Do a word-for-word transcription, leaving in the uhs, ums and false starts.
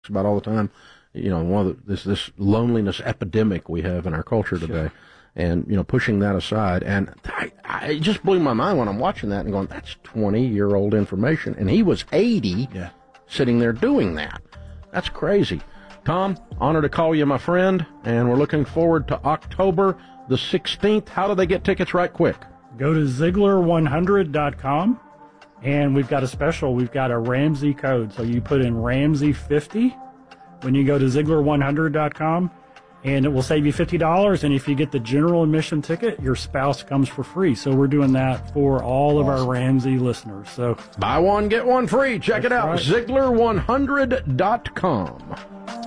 about all the time, you know, one of the, this this loneliness epidemic we have in our culture today, sure. and you know, pushing that aside, and I, I, it just blew my mind when I'm watching that and going, that's twenty year old information, and he was eighty, yeah. sitting there doing that. That's crazy. Tom, honor to call you my friend, and we're looking forward to October the sixteenth. How do they get tickets right quick? Go to Ziegler one hundred dot com, and we've got a special. We've got a Ramsey code. So you put in Ramsey fifty when you go to Ziegler one hundred dot com, and it will save you fifty dollars. And if you get the general admission ticket, your spouse comes for free. So we're doing that for all of awesome. our Ramsey listeners. So buy one, get one free. Check That's it out, right. Ziegler one hundred dot com.